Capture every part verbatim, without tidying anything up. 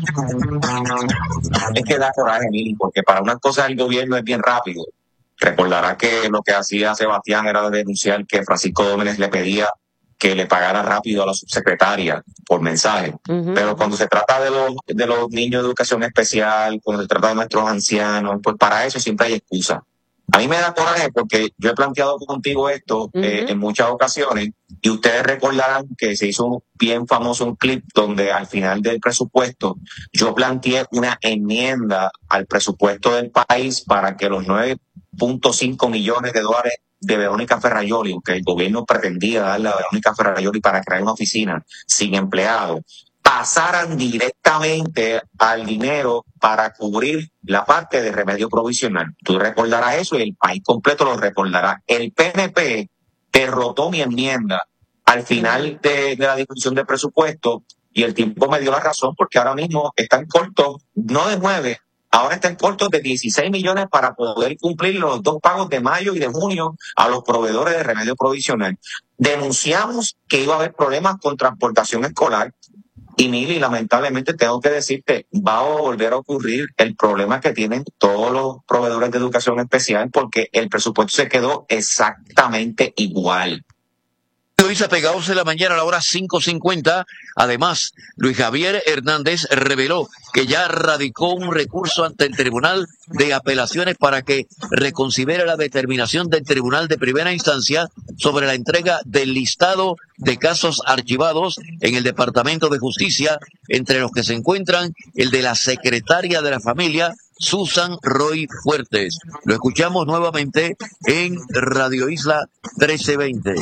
Es que da coraje, Mili, porque para unas cosas el gobierno es bien rápido. Recordará que lo que hacía Sebastián era denunciar que Francisco Dómenes le pedía que le pagara rápido a la subsecretaria por mensaje. Uh-huh. Pero cuando se trata de los, de los niños de educación especial, cuando se trata de nuestros ancianos, pues para eso siempre hay excusa. A mí me da coraje porque yo he planteado contigo esto uh-huh. eh, en muchas ocasiones y ustedes recordarán que se hizo un bien famoso un clip donde al final del presupuesto yo planteé una enmienda al presupuesto del país para que los nueve punto cinco millones de dólares de Verónica Ferrayoli, que el gobierno pretendía darle a Verónica Ferrayoli para crear una oficina sin empleados, pasaran directamente al dinero para cubrir la parte de remedio provisional. Tú recordarás eso y el país completo lo recordará. El P N P derrotó mi enmienda al final de, de la discusión del presupuesto y el tiempo me dio la razón porque ahora mismo están cortos, no de nueve, ahora están cortos de dieciséis millones para poder cumplir los dos pagos de mayo y de junio a los proveedores de remedio provisional. Denunciamos que iba a haber problemas con transportación escolar. Y Mili, lamentablemente tengo que decirte, va a volver a ocurrir el problema que tienen todos los proveedores de educación especial porque el presupuesto se quedó exactamente igual. Luis apegados de la mañana a la hora cinco cincuenta. Además, Luis Javier Hernández reveló que ya radicó un recurso ante el Tribunal de Apelaciones para que reconsidere la determinación del Tribunal de Primera Instancia sobre la entrega del listado de casos archivados en el Departamento de Justicia, entre los que se encuentran el de la secretaria de la familia, Susan Roy Fuertes. Lo escuchamos nuevamente en Radio Isla trece veinte.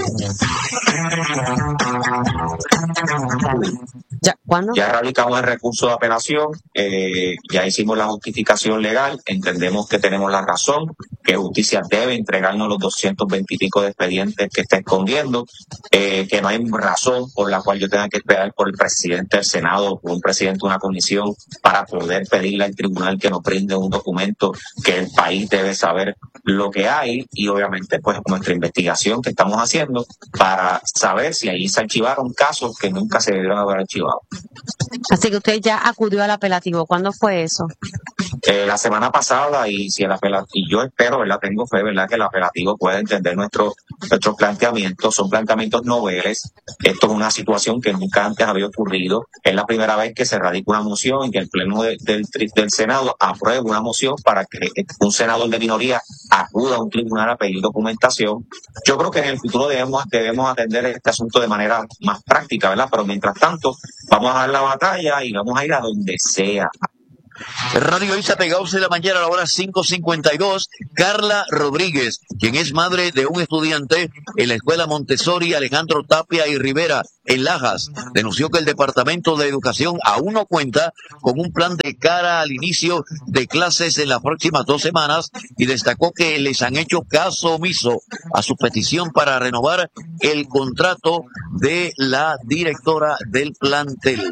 ¿Ya, ¿cuándo? Ya radicamos el recurso de apelación, eh, ya hicimos la justificación legal, entendemos que tenemos la razón, que justicia debe entregarnos los doscientos veinte y pico de expedientes que está escondiendo, eh, que no hay razón por la cual yo tenga que esperar por el presidente del Senado o por un presidente de una comisión para poder pedirle al tribunal que nos brinde un documento que el país debe saber lo que hay y obviamente pues nuestra investigación que estamos haciendo para saber si ahí se archivaron casos que nunca se debieron haber archivado. Así que usted ya acudió al apelativo. ¿Cuándo fue eso? Eh, la semana pasada y si el apelativo, y yo espero, ¿verdad? Tengo fe, ¿verdad? Que el apelativo pueda entender nuestros nuestros planteamientos, son planteamientos noveles. Esto es una situación que nunca antes había ocurrido. Es la primera vez que se radica una moción y que el Pleno de, del, del Senado apruebe una moción para que un senador de minoría acuda a un tribunal a pedir documentación. Yo creo que en el futuro debemos, debemos atender este asunto de manera más práctica, ¿verdad? Pero mientras tanto, vamos a dar la batalla y vamos a ir a donde sea. Radio Isa pegados de la mañana a la hora cinco cincuenta y dos. Carla Rodríguez, quien es madre de un estudiante en la escuela Montessori Alejandro Tapia y Rivera en Lajas, denunció que el Departamento de Educación aún no cuenta con un plan de cara al inicio de clases en las próximas dos semanas y destacó que les han hecho caso omiso a su petición para renovar el contrato de la directora del plantel.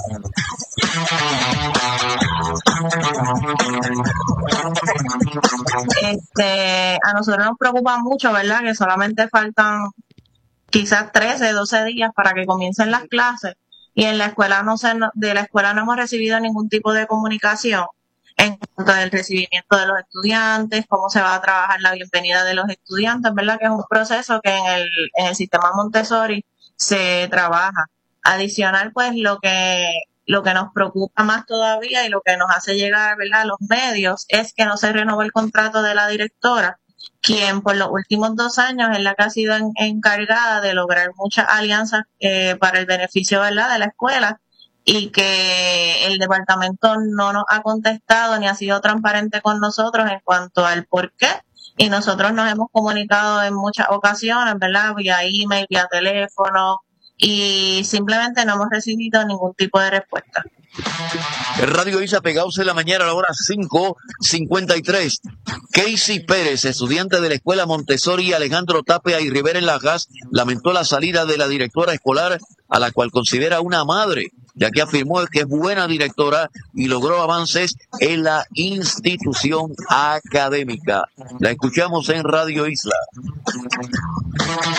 Este, a nosotros nos preocupa mucho, ¿verdad? Que solamente faltan quizás trece, doce días para que comiencen las clases y en la escuela no se, de la escuela no hemos recibido ningún tipo de comunicación en cuanto al recibimiento de los estudiantes, cómo se va a trabajar la bienvenida de los estudiantes, ¿verdad? Que es un proceso que en el, en el sistema Montessori se trabaja. Adicional, pues, lo que Lo que nos preocupa más todavía y lo que nos hace llegar, ¿verdad?, a los medios es que no se renovó el contrato de la directora, quien por los últimos dos años es la que ha sido en, encargada de lograr muchas alianzas eh, para el beneficio, ¿verdad?, de la escuela y que el departamento no nos ha contestado ni ha sido transparente con nosotros en cuanto al por qué. Y nosotros nos hemos comunicado en muchas ocasiones, ¿verdad?, vía email, vía teléfono, y simplemente no hemos recibido ningún tipo de respuesta. Radio Isa pegados en la mañana a la hora cinco cincuenta y tres. Casey Pérez, estudiante de la escuela Montessori Alejandro Tapia y Rivera en Lajas, lamentó la salida de la directora escolar, a la cual considera una madre, ya que afirmó que es buena directora y logró avances en la institución académica. La escuchamos en Radio Isla.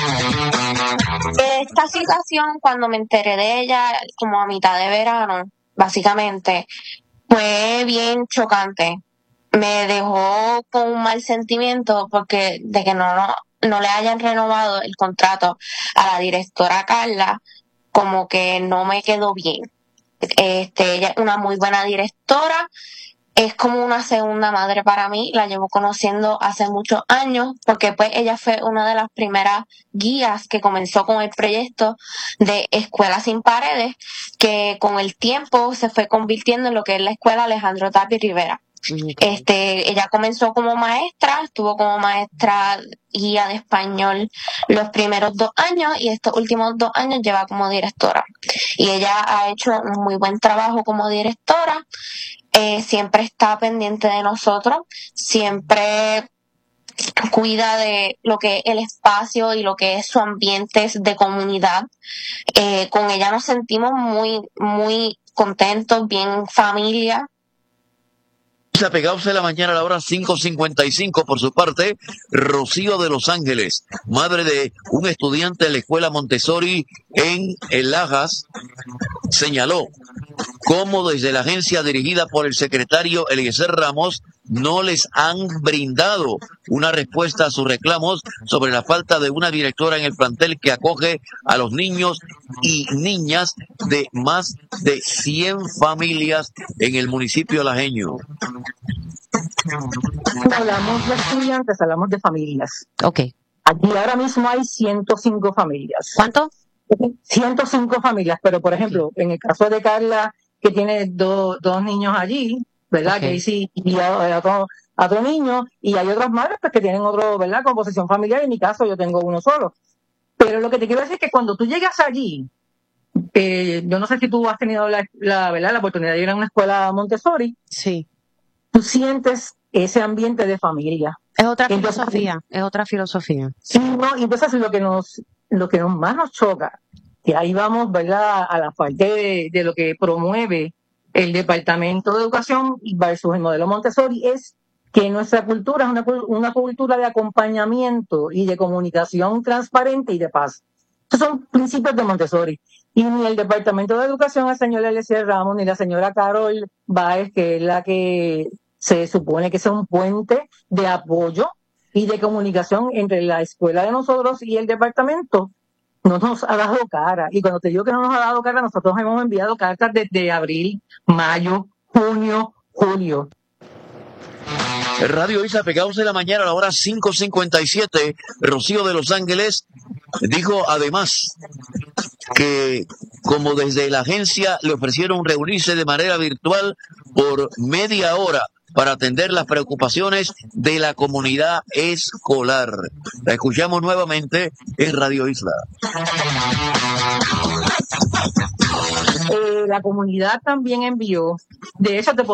Esta situación, cuando me enteré de ella como a mitad de verano, básicamente, fue bien chocante. Me dejó con un mal sentimiento porque de que no, no, no le hayan renovado el contrato a la directora Carla, como que no me quedó bien. Este, ella es una muy buena directora, es como una segunda madre para mí, la llevo conociendo hace muchos años, porque pues ella fue una de las primeras guías que comenzó con el proyecto de Escuela Sin Paredes, que con el tiempo se fue convirtiendo en lo que es la Escuela Alejandro Tapia Rivera. Este, ella comenzó como maestra, estuvo como maestra guía de español los primeros dos años y estos últimos dos años lleva como directora. Y ella ha hecho un muy buen trabajo como directora, eh, siempre está pendiente de nosotros, siempre cuida de lo que es el espacio y lo que es su ambiente de comunidad. Eh, con ella nos sentimos muy, muy contentos, bien familia. Apegados de la mañana a la hora cinco cincuenta y cinco, por su parte, Rocío de Los Ángeles, madre de un estudiante de la escuela Montessori en El Lajas, señaló cómo desde la agencia dirigida por el secretario Eliezer Ramos no les han brindado una respuesta a sus reclamos sobre la falta de una directora en el plantel que acoge a los niños y niñas de más de cien familias en el municipio lajeño. No hablamos de estudiantes, hablamos de familias. Ok. Aquí ahora mismo hay ciento cinco familias. ¿Cuánto? ciento cinco familias, pero por ejemplo, en el caso de Carla, que tiene do, dos niños allí, ¿verdad? Okay. Que sí, y a, a, otro, a otro niño, y hay otras madres pues, que tienen otro, ¿verdad? Composición familiar, en mi caso yo tengo uno solo. Pero lo que te quiero decir es que cuando tú llegas allí, eh, yo no sé si tú has tenido la, la, ¿verdad? La oportunidad de ir a una escuela Montessori, Sí. tú sientes ese ambiente de familia. Es otra Entonces, filosofía, es otra filosofía. Sí, no, y entonces lo que nos, lo que nos más nos choca, que ahí vamos, ¿verdad?, a la parte de, de lo que promueve el Departamento de Educación versus el modelo Montessori, es que nuestra cultura es una, una cultura de acompañamiento y de comunicación transparente y de paz. Estos son principios de Montessori. Y ni el Departamento de Educación, el señor Eliezer Ramos, ni la señora Carol Báez, que es la que se supone que es un puente de apoyo y de comunicación entre la escuela de nosotros y el departamento, no nos ha dado cara. Y cuando te digo que no nos ha dado cara, nosotros hemos enviado cartas desde abril, mayo, junio, julio. Radio Isla, Pegados de la mañana a la hora cinco cincuenta y siete, Rocío de Los Ángeles dijo además que como desde la agencia le ofrecieron reunirse de manera virtual por media hora para atender las preocupaciones de la comunidad escolar. La escuchamos nuevamente en Radio Isla. Eh, la comunidad también envió, de hecho te